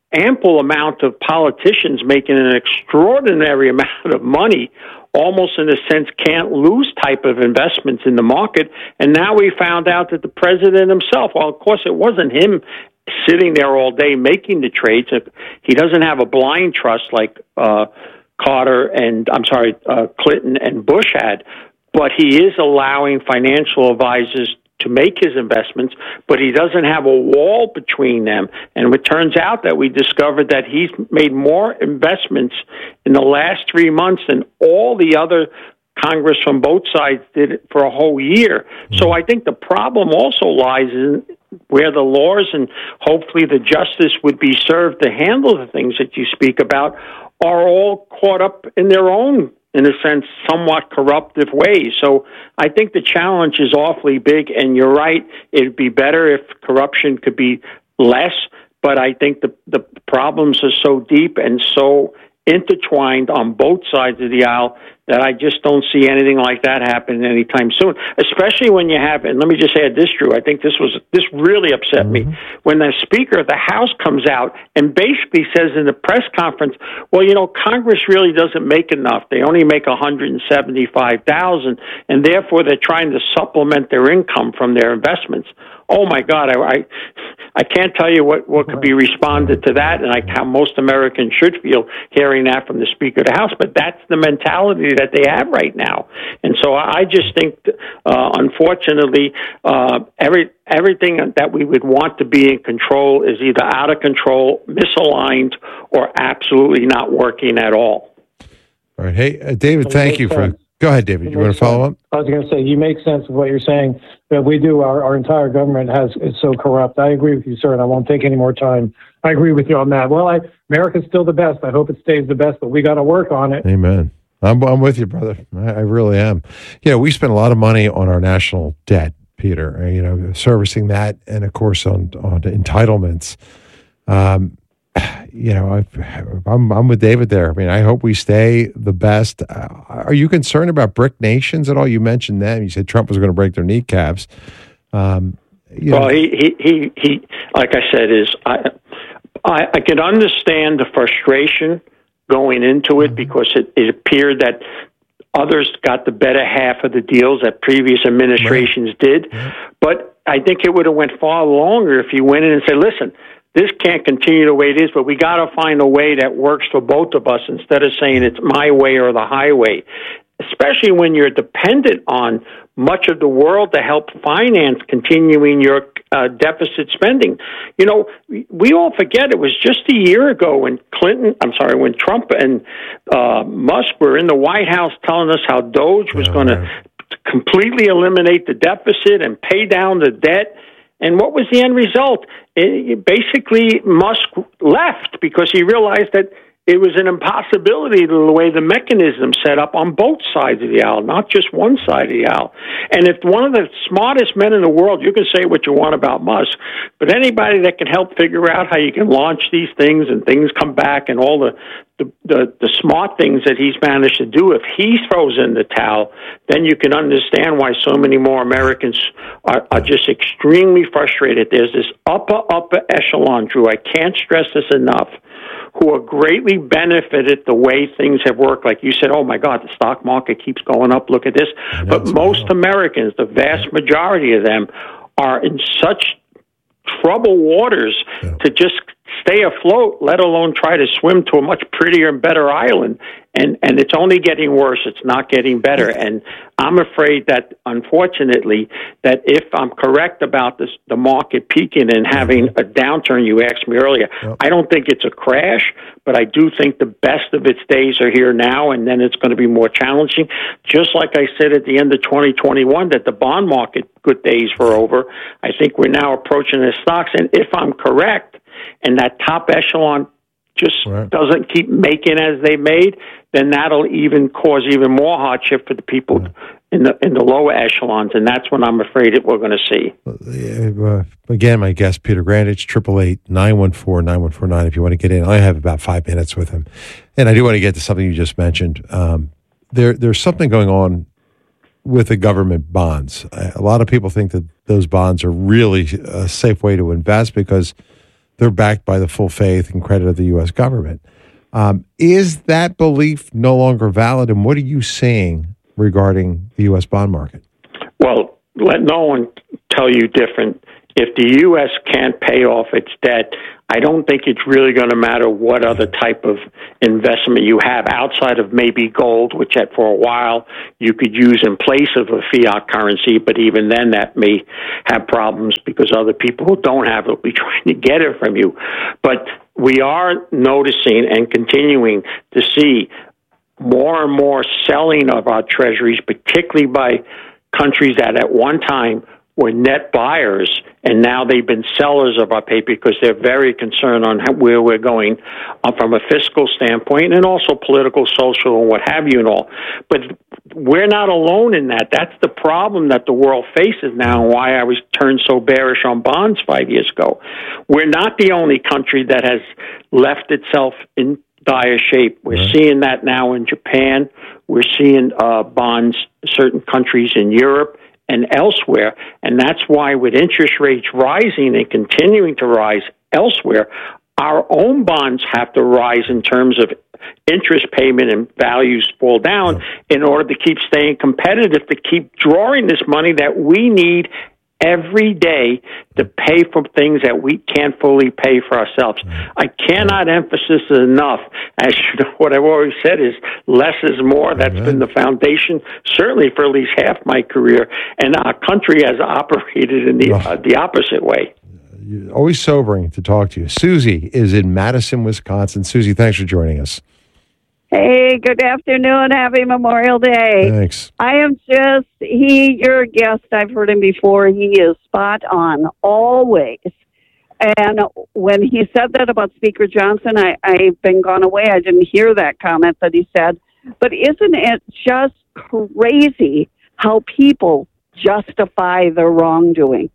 ample amount of politicians making an extraordinary amount of money, almost in a sense can't lose type of investments in the market. And now we found out that the president himself, well, of course, it wasn't him sitting there all day making the trades. He doesn't have a blind trust like uh, Carter and, I'm sorry, uh, Clinton and Bush had, but he is allowing financial advisors to make his investments, but he doesn't have a wall between them. And it turns out that we discovered that he's made more investments in the last three months than all the other Congress from both sides did it for a whole year. So I think the problem also lies in where the laws and hopefully the justice would be served to handle the things that you speak about are all caught up in their own, in a sense, somewhat corruptive ways. So I think the challenge is awfully big, and you're right, it'd be better if corruption could be less, but I think the, the problems are so deep and so intertwined on both sides of the aisle that I just don't see anything like that happening anytime soon, especially when you have, and let me just add this, Drew, I think this was, this really upset mm-hmm. me, when the Speaker of the House comes out and basically says in the press conference, well, you know, Congress really doesn't make enough. They only make one hundred seventy-five thousand dollars, and therefore they're trying to supplement their income from their investments. Oh, my God, I, I, I can't tell you what, what could be responded to that, and like how most Americans should feel hearing that from the Speaker of the House, but that's the mentality that they have right now. And so I just think, uh, unfortunately, uh, every everything that we would want to be in control is either out of control, misaligned, or absolutely not working at all. All right. Hey, uh, David, thank you for... Go ahead, David. You want to follow up? I was going to say, you make sense of what you're saying, that we do. Our, our entire government has is so corrupt. I agree with you, sir, and I won't take any more time. I agree with you on that. Well, I, America's still the best. I hope it stays the best, but we got to work on it. Amen. I'm, I'm with you, brother. I, I really am. You know, we spend a lot of money on our national debt, Peter, you know, servicing that, and of course on, on entitlements. Um, You know, I've, I'm I'm with David there. I mean, I hope we stay the best. Uh, are you concerned about BRIC nations at all? You mentioned them. You said Trump was going to break their kneecaps. Um, you well, know. he, he he he. Like I said, is I I, I can understand the frustration going into it because it, it appeared that others got the better half of the deals that previous administrations right. did. Yeah. But I think it would have went far longer if you went in and said, listen, this can't continue the way it is, but we got to find a way that works for both of us instead of saying it's my way or the highway, especially when you're dependent on much of the world to help finance continuing your uh, deficit spending. You know, we all forget it was just a year ago when Clinton, I'm sorry, when Trump and uh, Musk were in the White House telling us how Doge was oh, going to completely eliminate the deficit and pay down the debt. And what was the end result? It, basically, Musk left because he realized that it was an impossibility the way the mechanism set up on both sides of the aisle, not just one side of the aisle. And if one of the smartest men in the world, you can say what you want about Musk, but anybody that can help figure out how you can launch these things and things come back and all the The, the the smart things that he's managed to do, if he throws in the towel, then you can understand why so many more Americans are, are just extremely frustrated. There's this upper, upper echelon, Drew, I can't stress this enough, who are greatly benefited the way things have worked. Like you said, oh my God, the stock market keeps going up, look at this. But most Americans, the vast majority of them, are in such troubled waters yeah. to just stay afloat, let alone try to swim to a much prettier and better island. And, and it's only getting worse. It's not getting better. And I'm afraid that, unfortunately, that if I'm correct about this, the market peaking and having a downturn, you asked me earlier, yep. I don't think it's a crash, but I do think the best of its days are here now, and then it's going to be more challenging. Just like I said at the end of twenty twenty-one, that the bond market good days were over. I think we're now approaching the stocks. And if I'm correct, and that top echelon just right. doesn't keep making as they made, then that'll even cause even more hardship for the people yeah. in the in the lower echelons, and that's what I'm afraid that we're going to see. Uh, again, my guest, Peter Grandage, triple eight nine one four nine one four nine. If you want to get in, I have about five minutes with him, and I do want to get to something you just mentioned. Um, there, there's something going on with the government bonds. A lot of people think that those bonds are really a safe way to invest because they're backed by the full faith and credit of the U S government. Um, is that belief no longer valid, and what are you seeing regarding the U S bond market? Well, let no one tell you different. If the U S can't pay off its debt, I don't think it's really going to matter what other type of investment you have outside of maybe gold, which at, for a while you could use in place of a fiat currency, but even then that may have problems because other people who don't have it will be trying to get it from you. But we are noticing and continuing to see more and more selling of our treasuries, particularly by countries that at one time were net buyers, and now they've been sellers of our paper because they're very concerned on how, where we're going uh, from a fiscal standpoint and also political, social, and what have you and all. But we're not alone in that. That's the problem that the world faces now and why I was turned so bearish on bonds five years ago. We're not the only country that has left itself in dire shape. We're right. seeing that now in Japan. We're seeing uh, bonds, certain countries in Europe and elsewhere, and that's why with interest rates rising and continuing to rise elsewhere, our own bonds have to rise in terms of interest payment and values fall down in order to keep staying competitive, to keep drawing this money that we need every day to pay for things that we can't fully pay for ourselves. I cannot emphasize enough, as you know, what I've always said is less is more. That's Amen. Been the foundation, certainly for at least half my career, and our country has operated in the, uh, the opposite way. Always sobering to talk to you. Susie is in Madison, Wisconsin. Susie, thanks for joining us. Hey, good afternoon. Happy Memorial Day. Thanks. I am just, he, your guest, I've heard him before. He is spot on, always. And when he said that about Speaker Johnson, I, I've been gone away. I didn't hear that comment that he said. But isn't it just crazy how people justify their wrongdoing?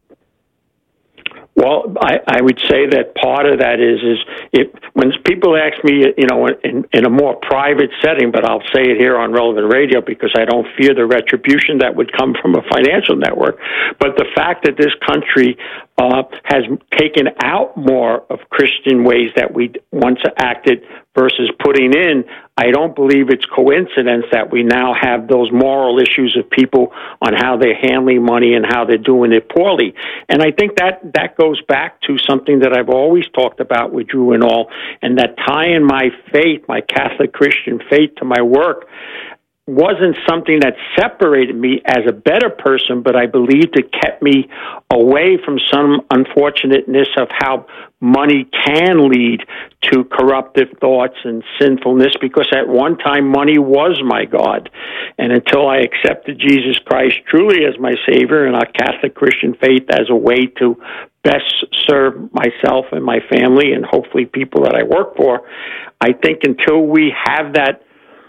Well, I, I would say that part of that is is if when people ask me, you know, in, in a more private setting, but I'll say it here on Relevant Radio because I don't fear the retribution that would come from a financial network. But the fact that this country uh, has taken out more of Christian ways that we once acted versus putting in, I don't believe it's coincidence that we now have those moral issues of people on how they're handling money and how they're doing it poorly. And I think that that goes back to something that I've always talked about with Drew and all, and that tying my faith, my Catholic Christian faith, to my work wasn't something that separated me as a better person, but I believed it kept me away from some unfortunateness of how money can lead to corruptive thoughts and sinfulness, because at one time money was my God. And until I accepted Jesus Christ truly as my Savior and our Catholic Christian faith as a way to best serve myself and my family and hopefully people that I work for, I think until we have that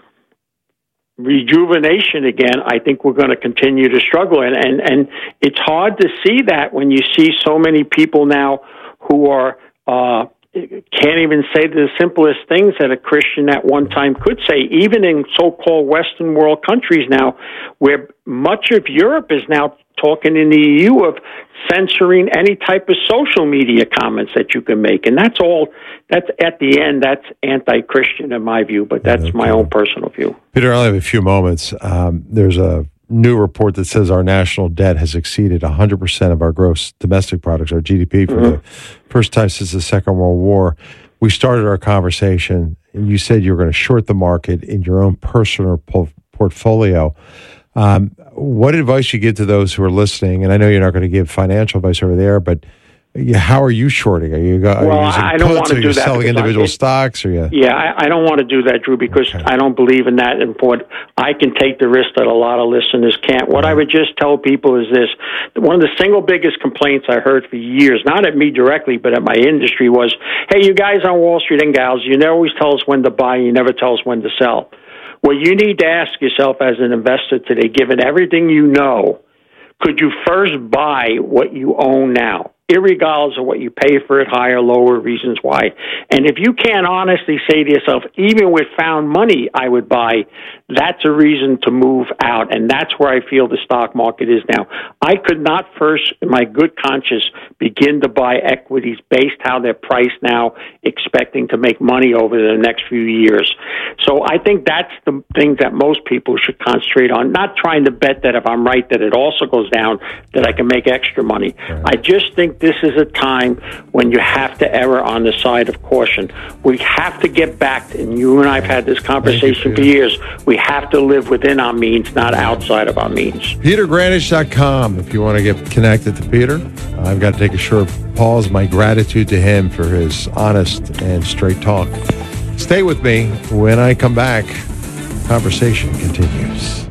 rejuvenation again, I think we're going to continue to struggle. And, and, and it's hard to see that when you see so many people now who are uh, can't even say the simplest things that a Christian at one time could say, even in so-called Western world countries now, where much of Europe is now talking in the E U of censoring any type of social media comments that you can make. And that's all, that's at the end, that's anti-Christian in my view, but that's okay. My own personal view. Peter, I only have a few moments. Um, there's a new report that says our national debt has exceeded one hundred percent of our gross domestic products, our G D P, for mm-hmm. the first time since the Second World War. We started our conversation, and you said you were going to short the market in your own personal po- portfolio. Um, what advice you give to those who are listening? And I know you're not going to give financial advice over there, but how are you shorting? Are you, are well, you using I don't puts? want to Are do you that selling individual I, stocks? Or you? Yeah, I, I don't want to do that, Drew, because okay. I don't believe in that. And for I can take the risk that a lot of listeners can't. What right. I would just tell people is this: one of the single biggest complaints I heard for years, not at me directly, but at my industry, was, "Hey, you guys on Wall Street and gals, you never always tell us when to buy, you never tell us when to sell." Well, you need to ask yourself as an investor today, given everything you know, could you first buy what you own now? irregardless of what you pay for it, higher, lower, reasons why. And if you can't honestly say to yourself, even with found money I would buy, that's a reason to move out. And that's where I feel the stock market is now. I could not first, in my good conscience, begin to buy equities based how they're priced now, expecting to make money over the next few years. So I think that's the thing that most people should concentrate on, not trying to bet that if I'm right that it also goes down, that I can make extra money. Right. I just think this is a time when you have to err on the side of caution. We have to get back, and you and I have had this conversation for years, we have to live within our means, not outside of our means. Peter Granish dot com if you want to get connected to Peter. I've got to take a short pause. My gratitude to him for his honest and straight talk. Stay with me. When I come back, conversation continues.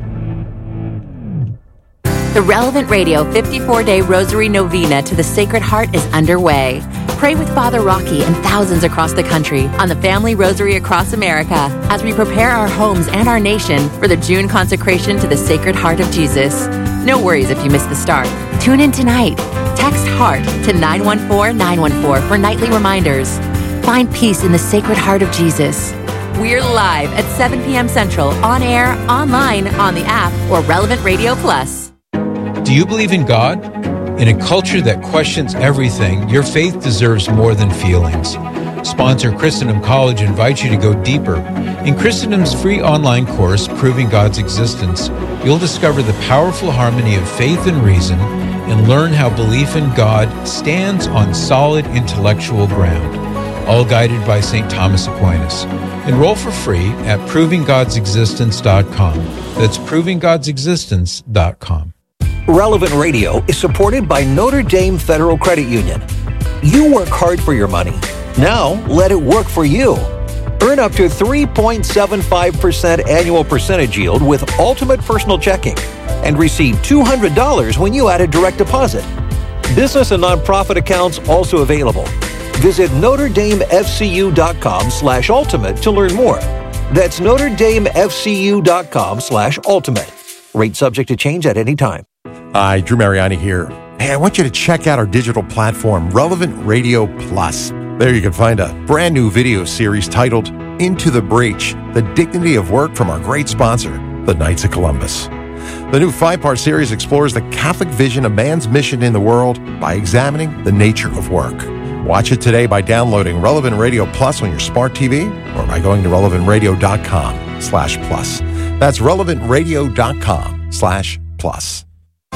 The Relevant Radio fifty-four day Rosary Novena to the Sacred Heart is underway. Pray with Father Rocky and thousands across the country on the Family Rosary across America as we prepare our homes and our nation for the June consecration to the Sacred Heart of Jesus. No worries if you miss the start. Tune in tonight. Text HEART to nine one four nine one four for nightly reminders. Find peace in the Sacred Heart of Jesus. We're live at seven p.m. Central, on air, online, on the app, or Relevant Radio Plus. Do you believe in God? In a culture that questions everything, your faith deserves more than feelings. Sponsor Christendom College invites you to go deeper. In Christendom's free online course, Proving God's Existence, you'll discover the powerful harmony of faith and reason and learn how belief in God stands on solid intellectual ground, all guided by Saint Thomas Aquinas. Enroll for free at proving gods existence dot com. That's proving gods existence dot com. Relevant Radio is supported by Notre Dame Federal Credit Union. You work hard for your money. Now, let it work for you. Earn up to three point seven five percent annual percentage yield with Ultimate Personal Checking and receive two hundred dollars when you add a direct deposit. Business and nonprofit accounts also available. Visit Notre Dame F C U dot com slash ultimate to learn more. That's Notre Dame F C U dot com slash ultimate. Rate subject to change at any time. Hi, Drew Mariani here. Hey, I want you to check out our digital platform, Relevant Radio Plus. There you can find a brand new video series titled Into the Breach, The Dignity of Work from our great sponsor, the Knights of Columbus. The new five-part series explores the Catholic vision of man's mission in the world by examining the nature of work. Watch it today by downloading Relevant Radio Plus on your smart T V or by going to relevant radio dot com slash plus. That's relevant radio dot com slash plus.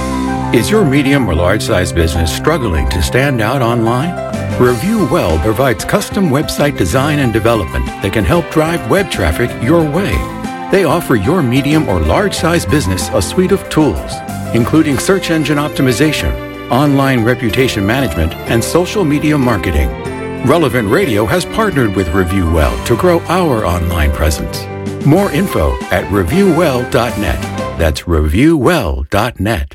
Is your medium or large size business struggling to stand out online? Review Well provides custom website design and development that can help drive web traffic your way. They offer your medium or large size business a suite of tools, including search engine optimization, online reputation management, and social media marketing. Relevant Radio has partnered with Review Well to grow our online presence. More info at review well dot net. That's review well dot net.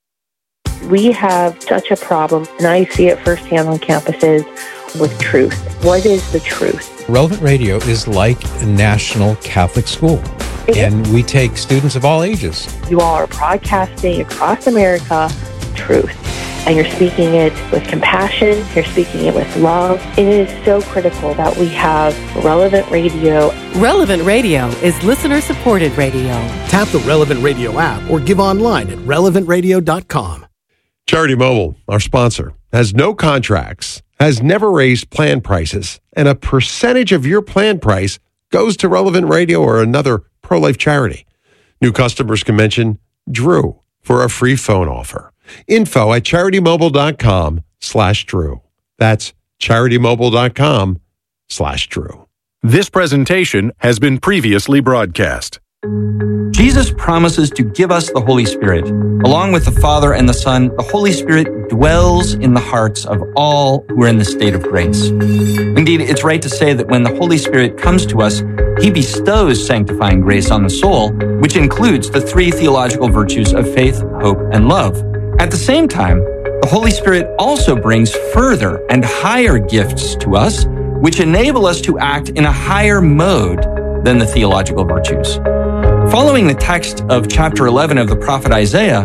We have such a problem, and I see it firsthand on campuses, with truth. What is the truth? Relevant Radio is like a national Catholic school, and we take students of all ages. You all are broadcasting across America truth, and you're speaking it with compassion, you're speaking it with love. It is so critical that we have Relevant Radio. Relevant Radio is listener-supported radio. Tap the Relevant Radio app or give online at relevant radio dot com. Charity Mobile, our sponsor, has no contracts, has never raised plan prices, and a percentage of your plan price goes to Relevant Radio or another pro-life charity. New customers can mention Drew for a free phone offer. Info at charity mobile dot com slash Drew. That's charity mobile dot com slash Drew. This presentation has been previously broadcast. Jesus promises to give us the Holy Spirit. Along with the Father and the Son, the Holy Spirit dwells in the hearts of all who are in the state of grace. Indeed, it's right to say that when the Holy Spirit comes to us, he bestows sanctifying grace on the soul, which includes the three theological virtues of faith, hope, and love. At the same time, the Holy Spirit also brings further and higher gifts to us, which enable us to act in a higher mode than the theological virtues. Following the text of chapter eleven of the prophet Isaiah,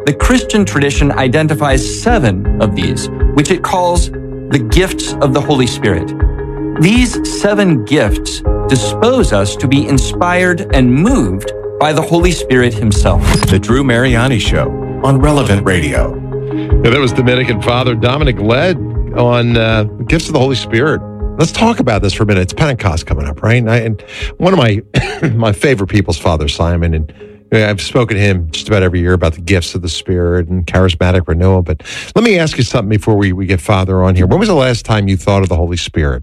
the Christian tradition identifies seven of these, which it calls the gifts of the Holy Spirit. These seven gifts dispose us to be inspired and moved by the Holy Spirit himself. The Drew Mariani Show on Relevant Radio. Yeah, that was Dominican Father Dominic Led on uh, Gifts of the Holy Spirit. Let's talk about this for a minute. It's Pentecost coming up, right? And, I, and one of my my favorite people's Father Simon, and I've spoken to him just about every year about the gifts of the Spirit and charismatic renewal. But let me ask you something before we, we get Father on here. When was the last time you thought of the Holy Spirit?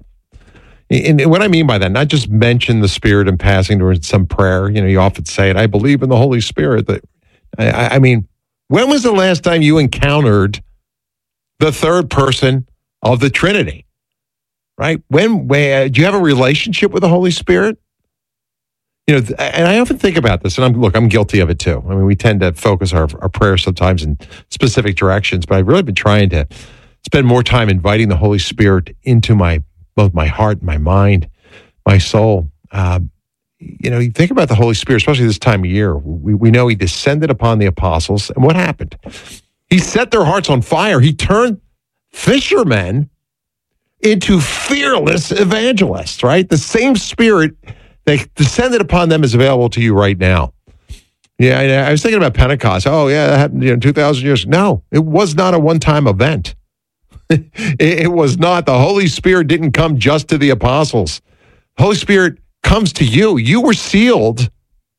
And what I mean by that, not just mention the Spirit in passing during some prayer. You know, you often say it, I believe in the Holy Spirit. That I, I mean, when was the last time you encountered the third person of the Trinity? Right? When, when do you have a relationship with the Holy Spirit? You know, and I often think about this, and I'm look, I'm guilty of it too. I mean, we tend to focus our, our prayers sometimes in specific directions, but I've really been trying to spend more time inviting the Holy Spirit into my both my heart, my mind, my soul. Um, you know, you think about the Holy Spirit, especially this time of year. We we know he descended upon the apostles, and what happened? He set their hearts on fire. He turned fishermen into fearless evangelists, right? The same Spirit that descended upon them is available to you right now. Yeah, I, I was thinking about Pentecost. Oh, yeah, that happened you know, two thousand years. No, it was not a one-time event. it, it was not. The Holy Spirit didn't come just to the apostles. The Holy Spirit comes to you. You were sealed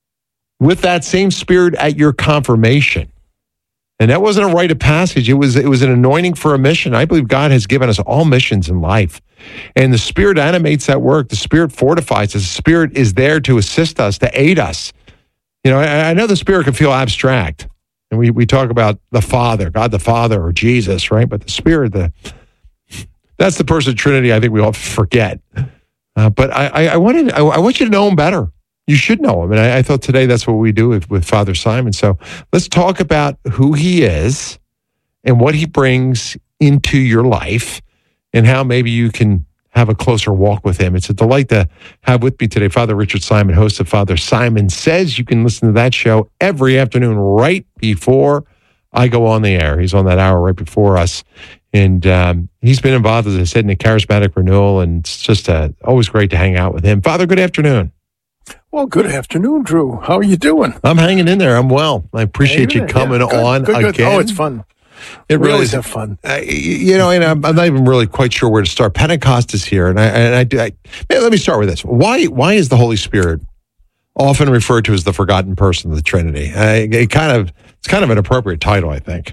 with that same Spirit at your confirmation. And that wasn't a rite of passage. It was it was an anointing for a mission. I believe God has given us all missions in life. And the Spirit animates that work. The Spirit fortifies us. The Spirit is there to assist us, to aid us. You know, I, I know the Spirit can feel abstract. And we, we talk about the Father, God the Father, or Jesus, right? But the Spirit, the that's the person of Trinity I think we all forget. Uh, but I, I, I wanted I, I want you to know him better. You should know him. And I, I thought today that's what we do with, with Father Simon. So let's talk about who he is and what he brings into your life and how maybe you can have a closer walk with him. It's a delight to have with me today Father Richard Simon, host of Father Simon Says. You can listen to that show every afternoon right before I go on the air. He's on that hour right before us. And um, he's been involved, as I said, in the charismatic renewal, and it's just uh, always great to hang out with him. Father, good afternoon. Well, good afternoon, Drew. How are you doing? I'm hanging in there. I'm well. I appreciate you coming yeah, good, on good, good. again. Oh, it's fun. It we really always is. have fun. Uh, you know, and I'm, I'm not even really quite sure where to start. Pentecost is here, and I, and I, do. I let me start with this. Why, why is the Holy Spirit often referred to as the forgotten person of the Trinity? I, it kind of, it's kind of an appropriate title, I think.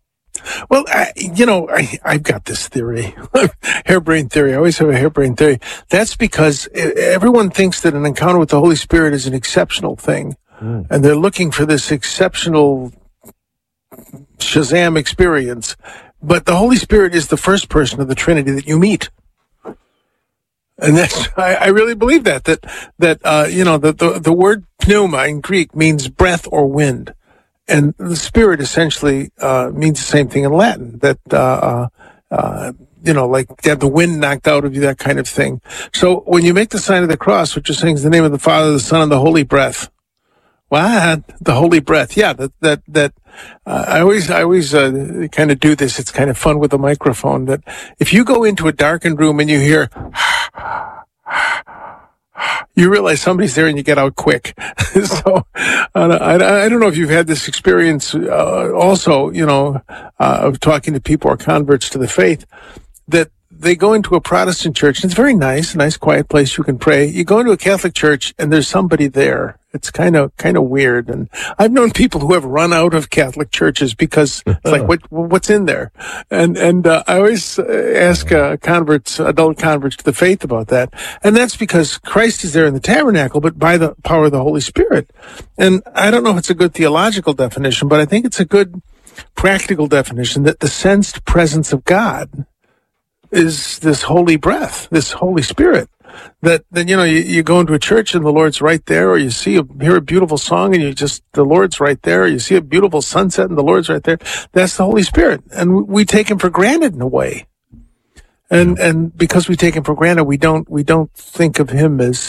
Well, I, you know, I, I've got this theory, harebrained theory. I always have a harebrained theory. That's because everyone thinks that an encounter with the Holy Spirit is an exceptional thing. Mm. And they're looking for this exceptional Shazam experience. But the Holy Spirit is the first person of the Trinity that you meet. And that's, I, I really believe that, that, that, uh, you know, the, the, the word pneuma in Greek means breath or wind. And the Spirit essentially uh, means the same thing in Latin, that, uh, uh, you know, like to have the wind knocked out of you, that kind of thing. So when you make the sign of the cross, what you're saying is the name of the Father, the Son, and the Holy Breath. What? The Holy Breath. Yeah, that, that, that, uh, I always, I always uh, kind of do this. It's kind of fun with a microphone, that if you go into a darkened room and you hear, you realize somebody's there and you get out quick. So uh, I, I don't know if you've had this experience uh, also, you know, uh, of talking to people who are converts to the faith, that they go into a Protestant church, and it's very nice, a nice quiet place you can pray. You go into a Catholic church and there's somebody there. It's kind of kind of weird. And I've known people who have run out of Catholic churches because it's like, what what's in there? And and uh, I always ask uh, converts, adult converts to the faith about that. And that's because Christ is there in the tabernacle, but by the power of the Holy Spirit. And I don't know if it's a good theological definition, but I think it's a good practical definition, that the sensed presence of God is this holy breath, this Holy Spirit. That, then, you know, you, you go into a church and the Lord's right there, or you see a, hear a beautiful song and you just, the Lord's right there, or you see a beautiful sunset and the Lord's right there. That's the Holy Spirit. And we take him for granted in a way. And, and because we take him for granted, we don't, we don't think of him as,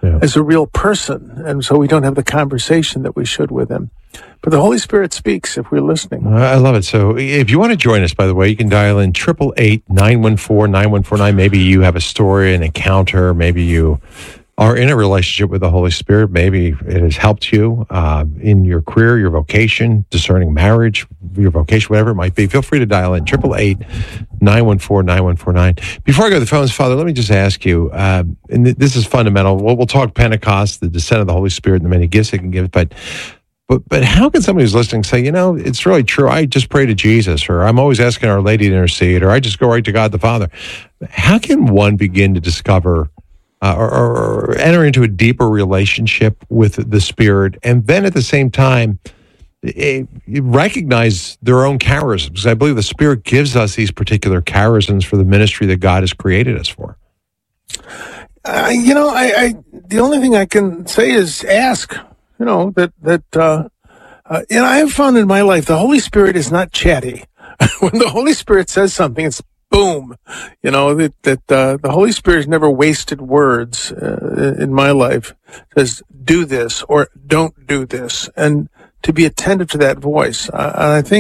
yeah. as a real person, and so we don't have the conversation that we should with him. But the Holy Spirit speaks if we're listening. I love it. So if you want to join us, by the way, you can dial in triple eight nine one four nine one four nine. Maybe you have a story, an encounter. Maybe you are in a relationship with the Holy Spirit. Maybe it has helped you uh, in your career, your vocation, discerning marriage, your vocation, whatever it might be. Feel free to dial in triple eight nine one four nine one four nine. Before I go to the phones, Father, let me just ask you, uh, and th- this is fundamental. We'll, we'll talk Pentecost, the descent of the Holy Spirit, and the many gifts it can give, but But but how can somebody who's listening say, you know, it's really true, I just pray to Jesus, or I'm always asking Our Lady to intercede, or I just go right to God the Father. How can one begin to discover uh, or, or enter into a deeper relationship with the Spirit, and then at the same time eh, recognize their own charisms? Because I believe the Spirit gives us these particular charisms for the ministry that God has created us for. Uh, you know, I, I the only thing I can say is ask. You know, that, that, uh, uh, and I have found in my life, the Holy Spirit is not chatty. When the Holy Spirit says something, it's boom. You know, that, that, uh, the Holy Spirit has never wasted words, uh, in my life. It says, do this or don't do this. And to be attentive to that voice. Uh, and I think